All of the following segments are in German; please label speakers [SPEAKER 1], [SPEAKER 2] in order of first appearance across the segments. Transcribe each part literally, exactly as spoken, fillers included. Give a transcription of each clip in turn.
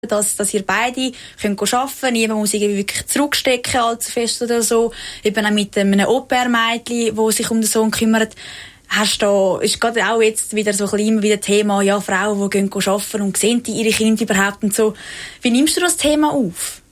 [SPEAKER 1] dass, dass ihr beide könnt arbeiten könnt. Niemand muss irgendwie wirklich zurückstecken allzu fest oder so. Eben auch mit einem Au-pair-Mädchen, das sich um den Sohn kümmert. Hast du, ist gerade auch jetzt wieder so ein bisschen immer wieder Thema, ja, Frauen, die gehen arbeiten und sehen die ihre Kinder überhaupt und so. Wie nimmst du das Thema auf?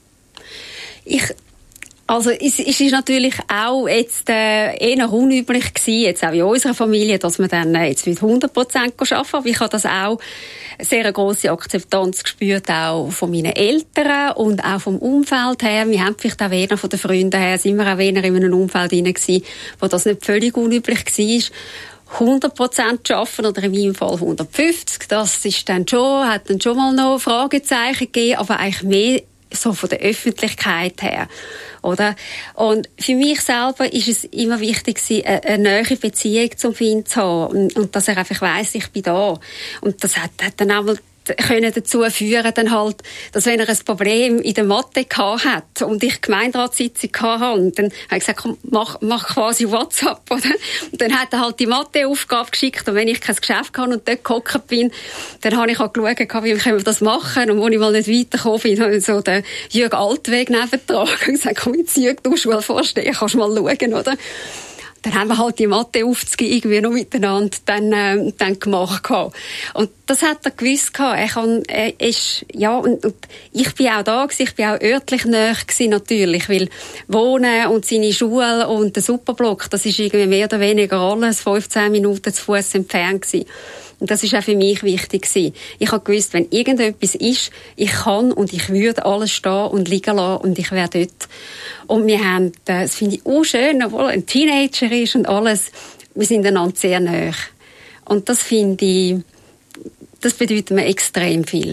[SPEAKER 2] Ich Also es, es ist natürlich auch jetzt äh, eher unüblich gewesen, jetzt auch in unserer Familie, dass wir dann äh, jetzt mit hundert Prozent arbeiten. Aber ich habe das auch sehr eine grosse Akzeptanz gespürt, auch von meinen Eltern und auch vom Umfeld her. Wir haben vielleicht auch eher von den Freunden her, sind wir auch eher in einem Umfeld hinein gewesen, wo das nicht völlig unüblich war. hundert Prozent arbeiten oder in meinem Fall hundertfünfzig, das ist dann schon, hat dann schon mal noch Fragezeichen gegeben, aber eigentlich mehr so von der Öffentlichkeit her, oder? Und für mich selber ist es immer wichtig gewesen, eine, eine nahe Beziehung zum Kind zu haben und, und dass er einfach weiss, ich bin da. Und das hat, hat dann auch mal können dazu führen, dann halt, dass wenn er ein Problem in der Mathe gehabt hat und ich Gemeinderatssitzung hatte, und dann habe ich gesagt, komm, mach, mach quasi WhatsApp, oder? Und dann hat er halt die Matheaufgabe geschickt, und wenn ich kein Geschäft hatte und dort gehockt bin, dann habe ich auch geschaut, wie können wir das machen, und wo ich mal nicht weitergekommen bin, habe ich so den Jürg Altweg nebendran und gesagt, komm jetzt Jürg, du Schulvorsteher, kannst mal schauen, oder? Dann haben wir halt die Matheaufzüge irgendwie noch miteinander dann, äh, dann gemacht gehabt. Und das hat er gewusst gehabt. Er kann, er ist, ja, und, und ich bin auch da gewesen, ich bin auch örtlich nahe gewesen, natürlich, weil Wohnen und seine Schule und der Superblock, das ist irgendwie mehr oder weniger alles fünfzehn Minuten zu Fuß entfernt gewesen. Und das ist auch für mich wichtig gewesen. Ich habe gewusst, wenn irgendetwas ist, ich kann und ich würde alles stehen und liegen lassen und ich wäre dort. Und wir haben, das finde ich auch schön, obwohl er ein Teenager ist und alles, wir sind einander sehr nahe. Und das finde ich, das bedeutet mir extrem viel.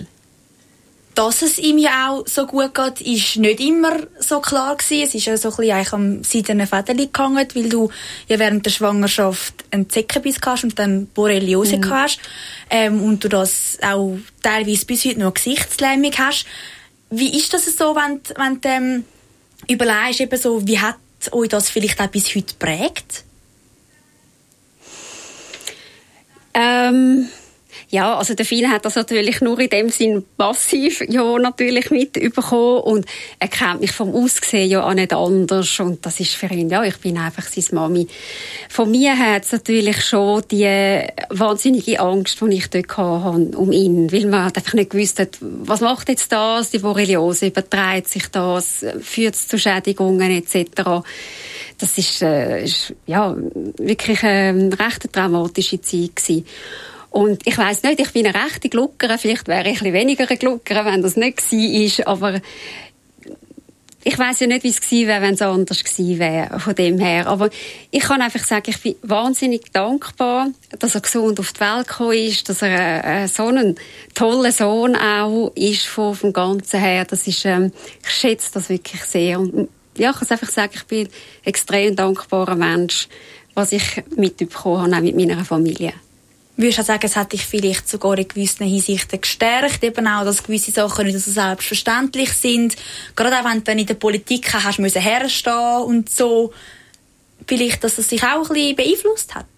[SPEAKER 1] Dass es ihm ja auch so gut geht, ist nicht immer so klar gewesen. Es ist ja so ein bisschen eigentlich am seidenen Fädeli gehangen, weil du ja während der Schwangerschaft einen Zeckenbiss hast und dann Borreliose mhm. hast. Ähm, und du das auch teilweise bis heute noch Gesichtslähmung hast. Wie ist das so, wenn, wenn du ähm, überlegst, eben so, wie hat euch das vielleicht auch bis heute geprägt?
[SPEAKER 2] Ähm... Ja, also der Finn hat das natürlich nur in dem Sinn passiv ja natürlich mitbekommen, und er kennt mich vom Aussehen ja auch nicht anders, und das ist für ihn, ja, ich bin einfach seine Mami. Von mir hat es natürlich schon die wahnsinnige Angst, die ich dort hatte um ihn, weil man einfach nicht gewusst hat, was macht jetzt das, die Borreliose, überträgt sich das, führt es zu Schädigungen et cetera. Das ist, äh, ist ja wirklich eine recht traumatische Zeit gewesen. Und ich weiss nicht, ich bin eine rechte Gluckere, vielleicht wäre ich ein bisschen weniger eine Gluckere, wenn das nicht gewesen ist, aber ich weiss ja nicht, wie es gewesen wäre, wenn es anders gewesen wäre, von dem her. Aber ich kann einfach sagen, ich bin wahnsinnig dankbar, dass er gesund auf die Welt gekommen ist, dass er äh, so ein toller Sohn auch ist von, vom Ganzen her. Das ist, ähm, ich schätze das wirklich sehr. Und ja, ich kann einfach sagen, ich bin ein extrem dankbarer Mensch, was ich mitbekommen habe, auch mit meiner Familie.
[SPEAKER 1] Würdest du sagen, es hat dich vielleicht sogar in gewissen Hinsichten gestärkt, eben auch, dass gewisse Sachen nicht so selbstverständlich sind. Gerade auch wenn du dann in der Politik hast müssen herstehen und so. Vielleicht, dass es dich auch ein bisschen beeinflusst hat?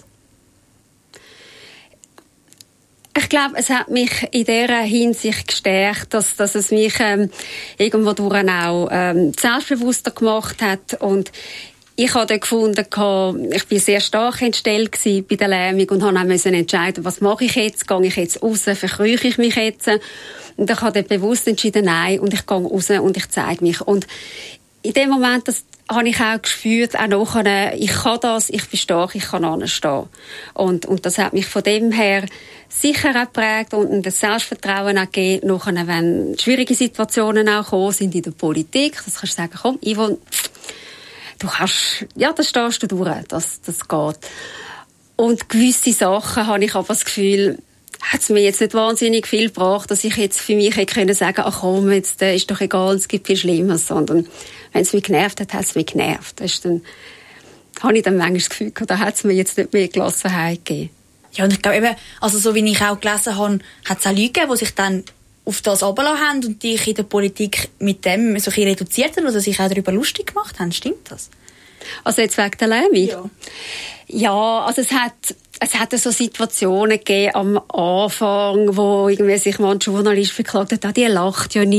[SPEAKER 2] Ich glaube, es hat mich in dieser Hinsicht gestärkt, dass, dass es mich ähm, irgendwo durch auch ähm, selbstbewusster gemacht hat. Und ich habe dort gefunden, ich war sehr stark entstellt bei der Lähmung und musste entscheiden, was mache ich jetzt? Gehe ich jetzt raus? Verkrüche ich mich jetzt? Und ich habe dort bewusst entschieden, nein, und ich gehe raus und ich zeige mich. Und in dem Moment, das habe ich auch gespürt, auch nachher, ich kann das, ich bin stark, ich kann anstehen. Und, und das hat mich von dem her sicher auch geprägt und das Selbstvertrauen auch gegeben, nachher, wenn schwierige Situationen auch gekommen sind in der Politik, das kannst du sagen, komm, Yvonne, du kannst, ja, das stehst du durch, das, das geht. Und gewisse Sachen habe ich aber das Gefühl, hat es mir jetzt nicht wahnsinnig viel gebracht, dass ich jetzt für mich hätte können sagen, ach komm, jetzt äh, ist doch egal, es gibt viel Schlimmes, sondern wenn es mich genervt hat, hat es mich genervt. Das ist dann, habe ich dann manchmal das Gefühl, da hat es mir jetzt nicht mehr Gelassenheit gegeben.
[SPEAKER 1] Ja, und ich glaube eben, also so wie ich auch gelesen habe, hat es auch Leute gegeben, die sich dann auf das runtergelassen haben und die in der Politik mit dem so ein bisschen reduziert haben oder sich auch darüber lustig gemacht haben. Stimmt das?
[SPEAKER 2] Also jetzt wegen der Lähmung?
[SPEAKER 1] Ja.
[SPEAKER 2] Ja, also es hat, es hat so Situationen gegeben am Anfang, wo irgendwie sich mal ein Journalist verklagt hat, ah, die lacht ja nicht.